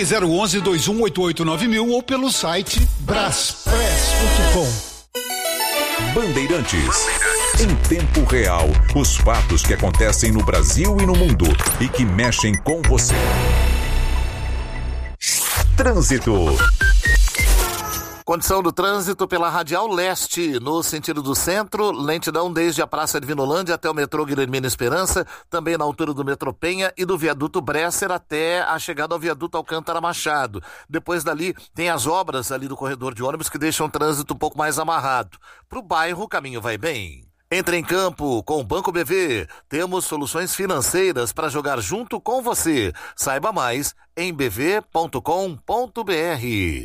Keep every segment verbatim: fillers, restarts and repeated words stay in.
Ligue zero onze, dois um oito oito nove mil ou pelo site braspress ponto com. Bandeirantes. Em tempo real, os fatos que acontecem no Brasil e no mundo e que mexem com você. Trânsito. Condição do trânsito pela Radial Leste, no sentido do centro, lentidão desde a Praça de Vinolândia até o metrô Guilhermina Esperança, também na altura do metrô Penha e do viaduto Bresser até a chegada ao viaduto Alcântara Machado. Depois dali tem as obras ali do corredor de ônibus que deixam o trânsito um pouco mais amarrado. Para o bairro, o caminho vai bem. Entre em campo com o Banco B V. Temos soluções financeiras para jogar junto com você. Saiba mais em b v ponto com ponto b r.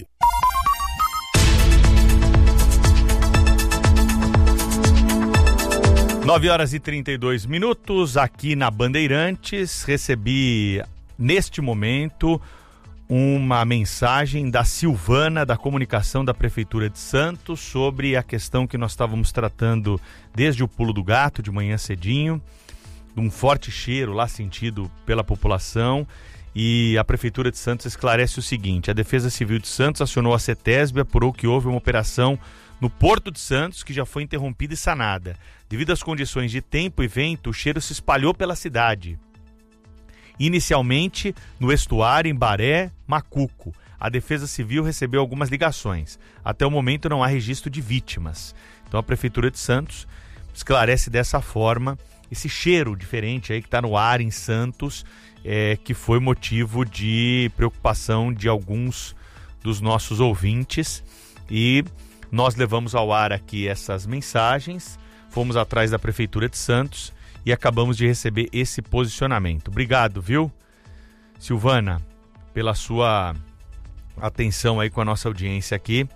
nove horas e trinta e dois minutos aqui na Bandeirantes. Recebi neste momento uma mensagem da Silvana, da comunicação da Prefeitura de Santos, sobre a questão que nós estávamos tratando desde o pulo do gato, de manhã cedinho, de um forte cheiro lá sentido pela população. E a Prefeitura de Santos esclarece o seguinte: a Defesa Civil de Santos acionou a CETESB e apurou que houve uma operação no Porto de Santos que já foi interrompida e sanada. Devido às condições de tempo e vento, o cheiro se espalhou pela cidade. Inicialmente no estuário, em Baré, Macuco. A Defesa Civil recebeu algumas ligações. Até o momento não há registro de vítimas. Então a Prefeitura de Santos esclarece dessa forma esse cheiro diferente aí que está no ar em Santos, é, que foi motivo de preocupação de alguns dos nossos ouvintes, e nós levamos ao ar aqui essas mensagens, fomos atrás da Prefeitura de Santos e acabamos de receber esse posicionamento. Obrigado, viu, Silvana, pela sua atenção aí com a nossa audiência aqui.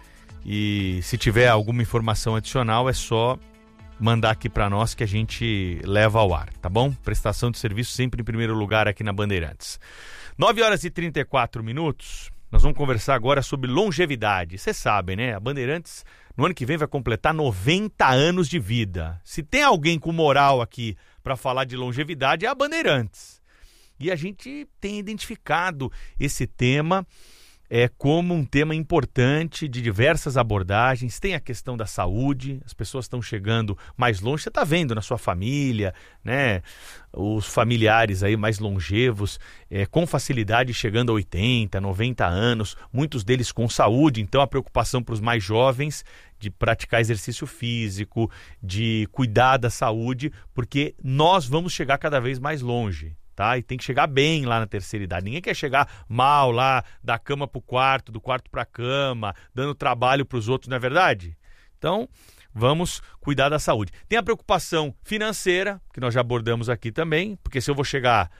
E se tiver alguma informação adicional, é só mandar aqui para nós que a gente leva ao ar, tá bom? Prestação de serviço sempre em primeiro lugar aqui na Bandeirantes. nove horas e trinta e quatro minutos. Nós vamos conversar agora sobre longevidade. Vocês sabem, né? A Bandeirantes, no ano que vem, vai completar noventa anos de vida. Se tem alguém com moral aqui para falar de longevidade, é a Bandeirantes. E a gente tem identificado esse tema é, como um tema importante de diversas abordagens. Tem a questão da saúde, as pessoas estão chegando mais longe. Você está vendo na sua família, né? Os familiares aí mais longevos, é, com facilidade chegando a oitenta, noventa anos, muitos deles com saúde. Então a preocupação para os mais jovens de praticar exercício físico, de cuidar da saúde, porque nós vamos chegar cada vez mais longe. Tá? E tem que chegar bem lá na terceira idade. Ninguém quer chegar mal lá, da cama para o quarto, do quarto para a cama, dando trabalho para os outros, não é verdade? Então, vamos cuidar da saúde. Tem a preocupação financeira, que nós já abordamos aqui também, porque se eu vou chegar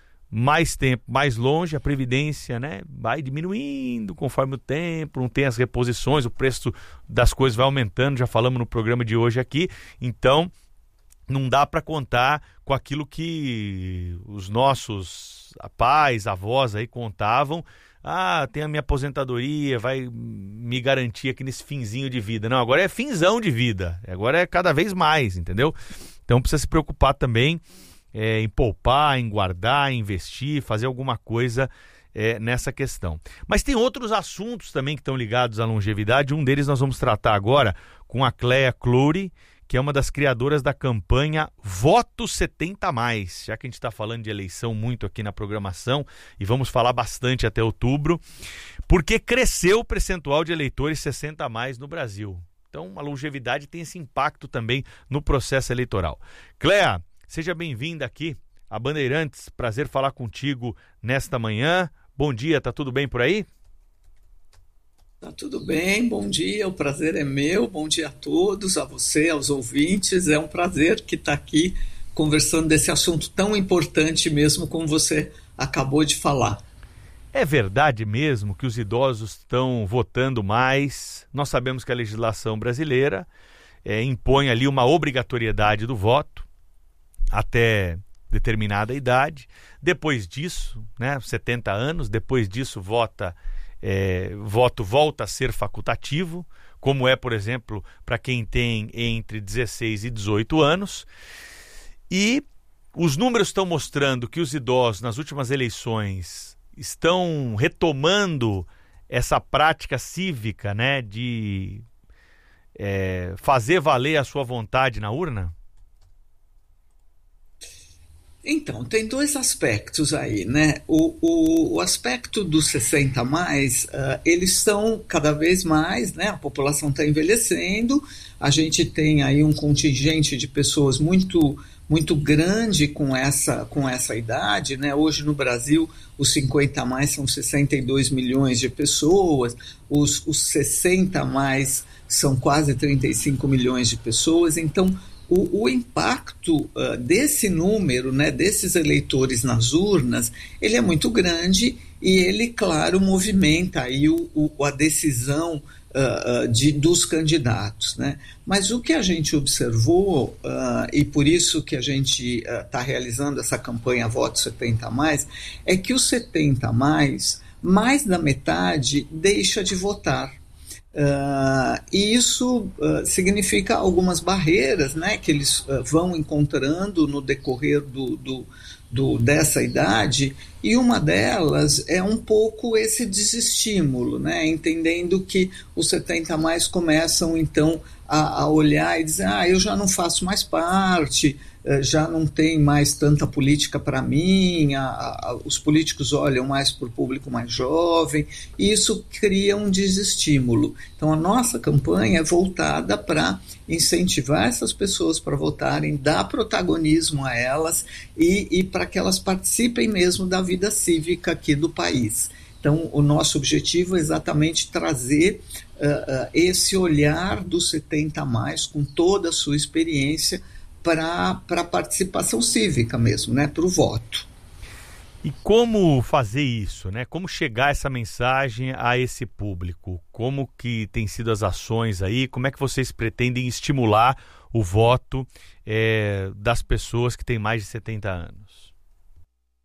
mais tempo, mais longe, a previdência, né, vai diminuindo conforme o tempo, não tem as reposições, o preço das coisas vai aumentando, já falamos no programa de hoje aqui. Então, não dá para contar com aquilo que os nossos pais, avós aí contavam. Ah, tem a minha aposentadoria, vai me garantir aqui nesse finzinho de vida. Não, agora é finzão de vida. Agora é cada vez mais, entendeu? Então precisa se preocupar também é, em poupar, em guardar, em investir, fazer alguma coisa é, nessa questão. Mas tem outros assuntos também que estão ligados à longevidade. Um deles nós vamos tratar agora com a Cléia Clouri, que é uma das criadoras da campanha Voto setenta mais, já que a gente está falando de eleição muito aqui na programação, e vamos falar bastante até outubro, porque cresceu o percentual de eleitores sessenta a mais no Brasil. Então a longevidade tem esse impacto também no processo eleitoral. Cléia, seja bem-vinda aqui a Bandeirantes, prazer falar contigo nesta manhã. Bom dia, tá tudo bem por aí? Tá tudo bem, bom dia, o prazer é meu, bom dia a todos, a você, aos ouvintes, é um prazer que está aqui conversando desse assunto tão importante mesmo como você acabou de falar. É verdade mesmo que os idosos estão votando mais? Nós sabemos que a legislação brasileira é, impõe ali uma obrigatoriedade do voto até determinada idade, depois disso, né, setenta anos, depois disso vota... É, voto volta a ser facultativo, como é, por exemplo, para quem tem entre dezesseis e dezoito anos. E os números estão mostrando que os idosos nas últimas eleições estão retomando essa prática cívica, né, de é, fazer valer a sua vontade na urna? Então, tem dois aspectos aí, né? O, o, o aspecto dos sessenta a mais, uh, eles estão cada vez mais, né? A população está envelhecendo, a gente tem aí um contingente de pessoas muito, muito grande com essa, com essa idade, né? Hoje no Brasil, os cinquenta a mais são sessenta e dois milhões de pessoas, os, os sessenta a mais são quase trinta e cinco milhões de pessoas, então O, o impacto uh, desse número, né, desses eleitores nas urnas, ele é muito grande e ele, claro, movimenta aí o, o, a decisão uh, uh, de, dos candidatos, né? Mas o que a gente observou, uh, e por isso que a gente está uh, realizando essa campanha Voto setenta a mais, é que os setenta a mais, mais da metade deixa de votar. Uh, e isso uh, significa algumas barreiras, né, que eles uh, vão encontrando no decorrer do, do, do, dessa idade, e uma delas é um pouco esse desestímulo, né, entendendo que os setenta a mais começam então a, a olhar e dizer, ah, eu já não faço mais parte, já não tem mais tanta política para mim, a, a, os políticos olham mais para o público mais jovem, e isso cria um desestímulo. Então a nossa campanha é voltada para incentivar essas pessoas para votarem, dar protagonismo a elas e, e para que elas participem mesmo da vida cívica aqui do país. Então o nosso objetivo é exatamente trazer uh, uh, esse olhar dos setenta a mais, com toda a sua experiência, para a participação cívica mesmo, né, para o voto. E como fazer isso, né? Como chegar essa mensagem a esse público? Como que tem sido as ações aí? Como é que vocês pretendem estimular o voto é, das pessoas que têm mais de setenta anos?